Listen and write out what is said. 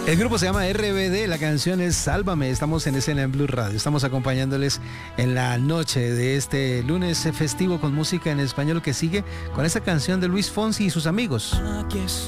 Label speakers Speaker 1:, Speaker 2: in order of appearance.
Speaker 1: El grupo se llama RBD, la canción es Sálvame. Estamos en Escena en Blue Radio. Estamos acompañándoles en la noche de este lunes festivo con música en español que sigue con esa canción de Luis Fonsi y sus amigos.
Speaker 2: Aquí